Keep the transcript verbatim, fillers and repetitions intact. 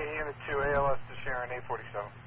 Unit two, A L S to Sharon, eight forty-seven.